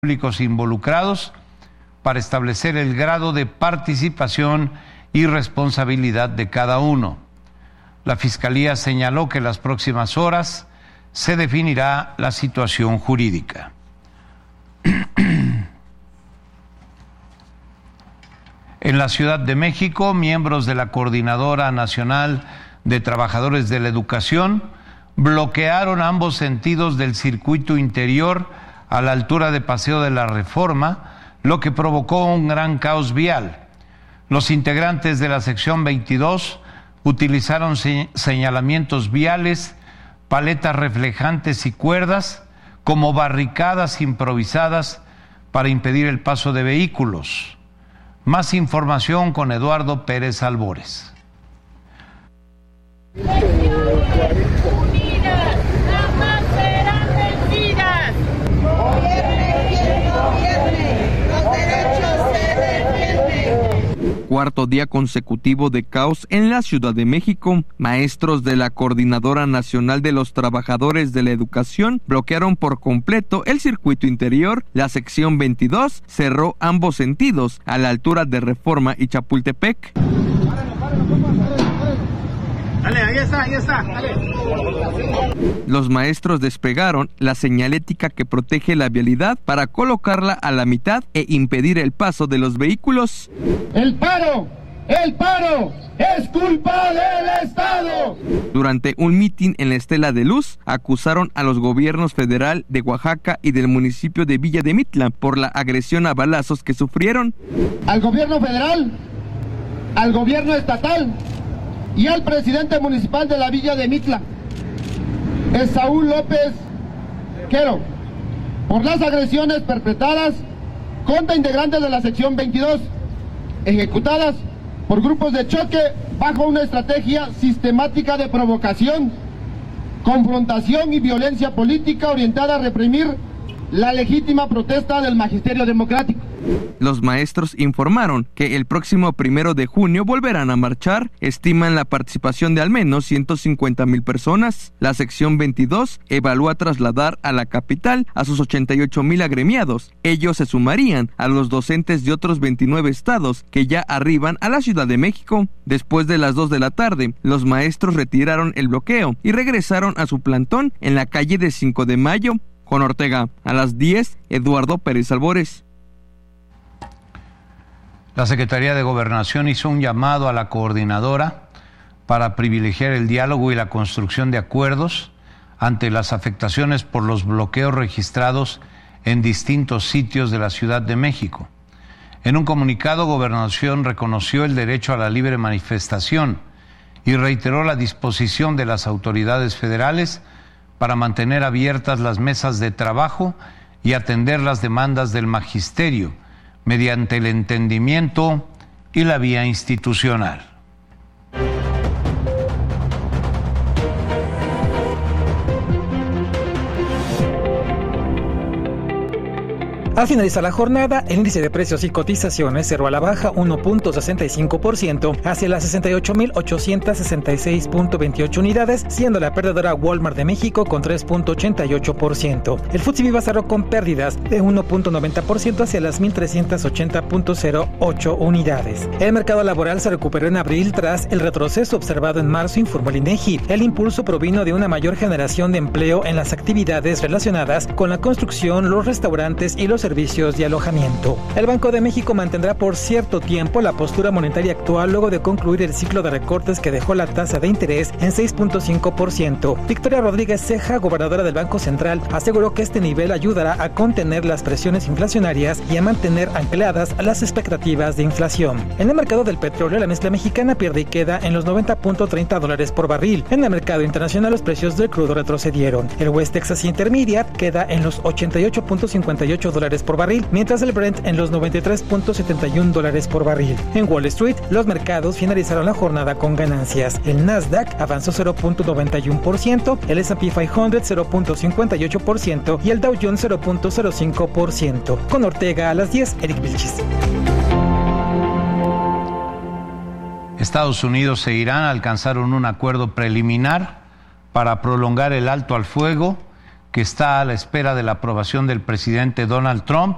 públicos involucrados para establecer el grado de participación y responsabilidad de cada uno. La Fiscalía señaló que en las próximas horas se definirá la situación jurídica. En la Ciudad de México, miembros de la Coordinadora Nacional de Trabajadores de la Educación bloquearon ambos sentidos del circuito interior a la altura de Paseo de la Reforma, lo que provocó un gran caos vial. Los integrantes de la sección 22 utilizaron señalamientos viales, paletas reflejantes y cuerdas como barricadas improvisadas para impedir el paso de vehículos. Más información con Eduardo Pérez Albores. Unidas, jamás serán vencidas. Gobierne quien gobierne, los derechos se defienden. Cuarto día consecutivo de caos en la Ciudad de México. Maestros de la Coordinadora Nacional de los Trabajadores de la Educación bloquearon por completo el circuito interior. La sección 22 cerró ambos sentidos a la altura de Reforma y Chapultepec. Dale, ahí está, dale. Los maestros desplegaron la señalética que protege la vialidad para colocarla a la mitad e impedir el paso de los vehículos. El paro es culpa del Estado. Durante un mitin en la Estela de Luz, acusaron a los gobiernos federal de Oaxaca y del municipio de Villa de Mitla por la agresión a balazos que sufrieron. Al gobierno federal, al gobierno estatal y al presidente municipal de la Villa de Mitla, Esaúl López Quero, por las agresiones perpetradas contra integrantes de la sección 22, ejecutadas por grupos de choque bajo una estrategia sistemática de provocación, confrontación y violencia política orientada a reprimir la legítima protesta del magisterio democrático. Los maestros informaron que el próximo 1 de junio volverán a marchar. Estiman la participación de al menos 150,000 personas. La sección 22 evalúa trasladar a la capital a sus 88,000 agremiados. Ellos se sumarían a los docentes de otros 29 estados que ya arriban a la Ciudad de México. Después de las 2 de la tarde, los maestros retiraron el bloqueo y regresaron a su plantón en la calle de 5 de Mayo. Con Ortega, a las 10, Eduardo Pérez Albores. La Secretaría de Gobernación hizo un llamado a la coordinadora para privilegiar el diálogo y la construcción de acuerdos ante las afectaciones por los bloqueos registrados en distintos sitios de la Ciudad de México. En un comunicado, Gobernación reconoció el derecho a la libre manifestación y reiteró la disposición de las autoridades federales para mantener abiertas las mesas de trabajo y atender las demandas del magisterio mediante el entendimiento y la vía institucional. Al finalizar la jornada, el índice de precios y cotizaciones cerró a la baja 1.65% hacia las 68,866.28 unidades, siendo la perdedora Walmart de México con 3.88%. El FTSE Viva cerró con pérdidas de 1.90% hacia las 1.380.08 unidades. El mercado laboral se recuperó en abril tras el retroceso observado en marzo, informó el INEGI. El impulso provino de una mayor generación de empleo en las actividades relacionadas con la construcción, los restaurantes y los servicios de alojamiento. El Banco de México mantendrá por cierto tiempo la postura monetaria actual luego de concluir el ciclo de recortes que dejó la tasa de interés en 6.5%. Victoria Rodríguez Ceja, gobernadora del Banco Central, aseguró que este nivel ayudará a contener las presiones inflacionarias y a mantener ancladas las expectativas de inflación. En el mercado del petróleo, la mezcla mexicana pierde y queda en los $90.30 por barril. En el mercado internacional, los precios del crudo retrocedieron. El West Texas Intermediate queda en los $88.58 por barril, mientras el Brent en los $93.71 por barril. En Wall Street, los mercados finalizaron la jornada con ganancias. El Nasdaq avanzó 0.91%, el S&P 500 0.58% y el Dow Jones 0.05%. Con Ortega a las 10, Eric Vilchis. Estados Unidos e Irán alcanzaron un acuerdo preliminar para prolongar el alto al fuego que está a la espera de la aprobación del presidente Donald Trump